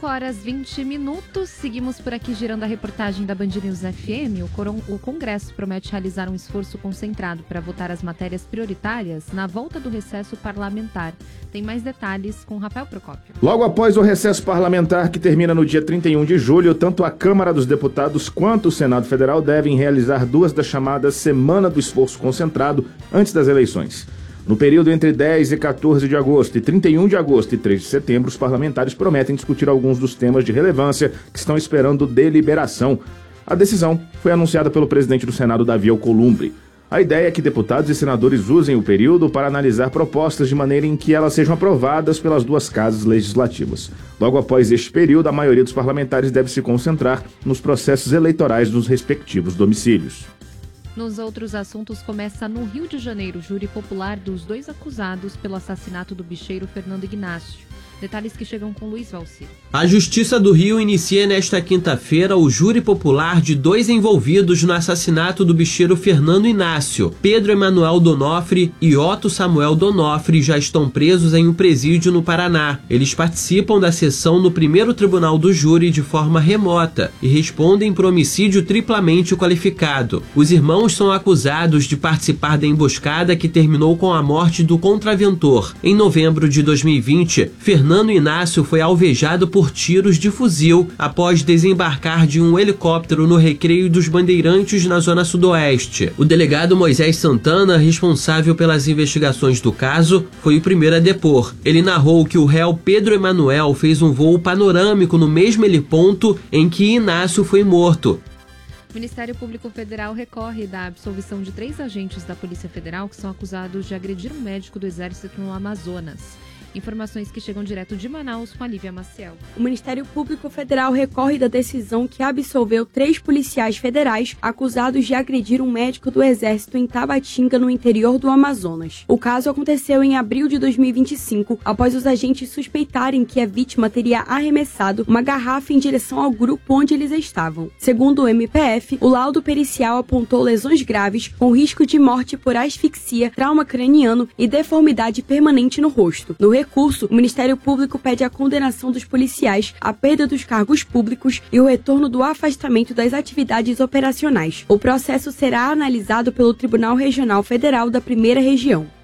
5h20. Seguimos por aqui girando a reportagem da Band News FM. O Congresso promete realizar um esforço concentrado para votar as matérias prioritárias na volta do recesso parlamentar. Tem mais detalhes com Rafael Procópio. Logo após o recesso parlamentar, que termina no dia 31 de julho, tanto a Câmara dos Deputados quanto o Senado Federal devem realizar duas das chamadas Semana do Esforço Concentrado antes das eleições. No período entre 10 e 14 de agosto e 31 de agosto e 3 de setembro, os parlamentares prometem discutir alguns dos temas de relevância que estão esperando deliberação. A decisão foi anunciada pelo presidente do Senado, Davi Alcolumbre. A ideia é que deputados e senadores usem o período para analisar propostas de maneira em que elas sejam aprovadas pelas duas casas legislativas. Logo após este período, a maioria dos parlamentares deve se concentrar nos processos eleitorais dos respectivos domicílios. Nos outros assuntos, começa no Rio de Janeiro o júri popular dos 2 acusados pelo assassinato do bicheiro Fernando Ignácio. Detalhes que chegam com Luiz Valcir. A Justiça do Rio inicia nesta quinta-feira o júri popular de 2 envolvidos no assassinato do bicheiro Fernando Inácio. Pedro Emanuel Donofre e Otto Samuel Donofre já estão presos em um presídio no Paraná. Eles participam da sessão no primeiro tribunal do júri de forma remota e respondem por homicídio triplamente qualificado. Os irmãos são acusados de participar da emboscada que terminou com a morte do contraventor. Em novembro de 2020, Fernando Inácio foi alvejado por tiros de fuzil após desembarcar de um helicóptero no Recreio dos Bandeirantes, na zona sudoeste. O delegado Moisés Santana, responsável pelas investigações do caso, foi o primeiro a depor. Ele narrou que o réu Pedro Emanuel fez um voo panorâmico no mesmo heliponto em que Inácio foi morto. O Ministério Público Federal recorre da absolvição de 3 agentes da Polícia Federal que são acusados de agredir um médico do Exército no Amazonas. Informações que chegam direto de Manaus com a Lívia Maciel. O Ministério Público Federal recorre da decisão que absolveu 3 policiais federais acusados de agredir um médico do Exército em Tabatinga, no interior do Amazonas. O caso aconteceu em abril de 2025, após os agentes suspeitarem que a vítima teria arremessado uma garrafa em direção ao grupo onde eles estavam. Segundo o MPF, o laudo pericial apontou lesões graves com risco de morte por asfixia, trauma craniano e deformidade permanente no rosto. No recurso, o Ministério Público pede a condenação dos policiais, a perda dos cargos públicos e o retorno do afastamento das atividades operacionais. O processo será analisado pelo Tribunal Regional Federal da 1ª Região.